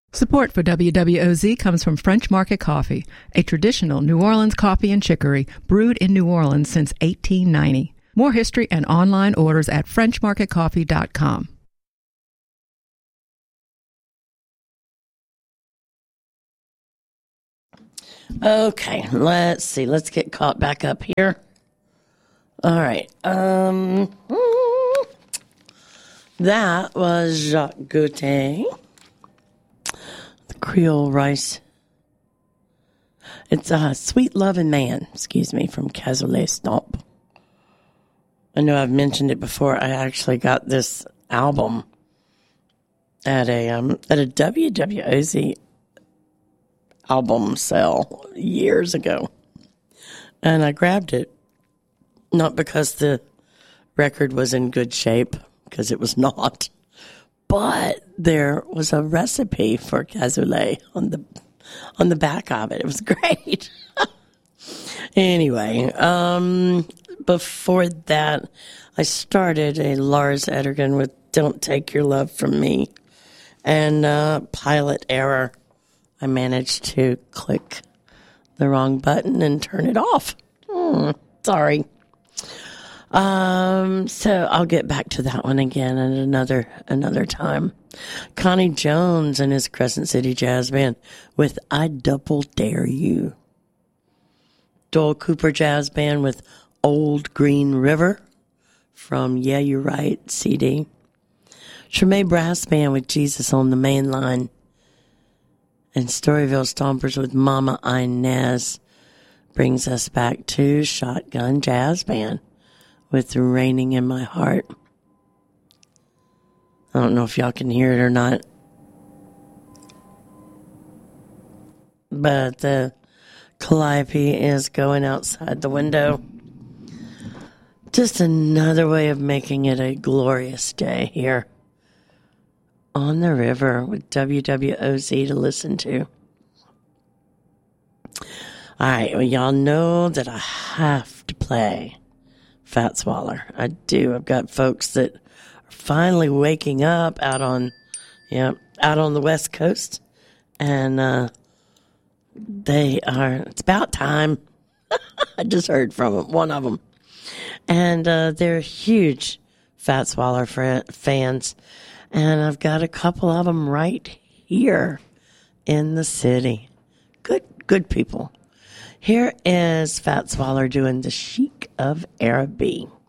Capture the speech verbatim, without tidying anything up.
Support for W W O Z comes from French Market Coffee, a traditional New Orleans coffee and chicory brewed in New Orleans since eighteen ninety. More history and online orders at french market coffee dot com. Okay, let's see. Let's get caught back up here. All right. Um, that was Jacques Gaultier. The Creole Rice. It's a uh, Sweet Lovin' Man, excuse me, from Cazolet Stomp. I know I've mentioned it before. I actually got this album at a um, at a W W O Z album sale years ago. And I grabbed it, not because the record was in good shape, because it was not, but there was a recipe for cassoulet on the on the back of it. It was great. Anyway, um, before that, I started a Lars Edergen with Don't Take Your Love From Me, and uh, Pilot Error. I managed to click the wrong button and turn it off. Hmm, sorry. Um, so I'll get back to that one again at another another time. Connie Jones and his Crescent City Jazz Band with I Double Dare You. Doyle Cooper Jazz Band with Old Green River from Yeah, You're Right C D. Treme Brass Band with Jesus on the Main Line. And Storyville Stompers with Mama Inez brings us back to Shotgun Jazz Band with Raining in My Heart. I don't know if y'all can hear it or not, but the calliope is going outside the window. Just another way of making it a glorious day here on the river with W W O Z to listen to. All right, well, y'all know that I have to play Fats Waller. I do. I've got folks that are finally waking up out on, yeah, out on the West Coast, and uh, they are. It's about time. I just heard from them, one of them, and uh, they're huge Fats Waller fr- fans. And I've got a couple of them right here in the city. Good, good people. Here is Fats Waller doing The Chic of Araby.